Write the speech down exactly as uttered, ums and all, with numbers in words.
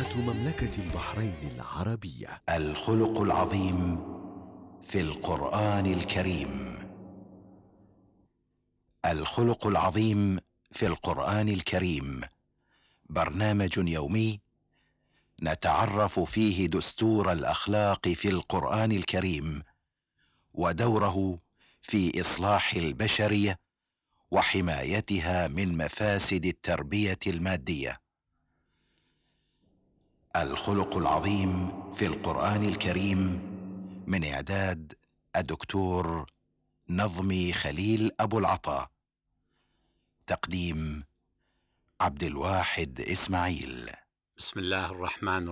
إذاعة مملكة البحرين العربية. الخلق العظيم في القرآن الكريم. الخلق العظيم في القرآن الكريم برنامج يومي نتعرف فيه دستور الأخلاق في القرآن الكريم ودوره في إصلاح البشرية وحمايتها من مفاسد التربية المادية. الخلق العظيم في القرآن الكريم من إعداد الدكتور نظمي خليل أبو العطا، تقديم عبد الواحد إسماعيل. بسم الله الرحمن